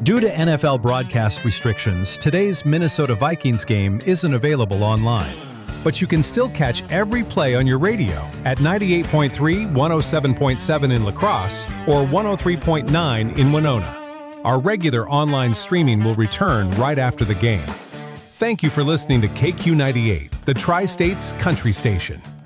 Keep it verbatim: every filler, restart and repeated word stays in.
Due to N F L broadcast restrictions, today's Minnesota Vikings game isn't available online. But you can still catch every play on your radio at ninety-eight point three, one oh seven point seven in La Crosse or one oh three point nine in Winona. Our regular online streaming will return right after the game. Thank you for listening to K Q ninety-eight, the Tri-State's country station.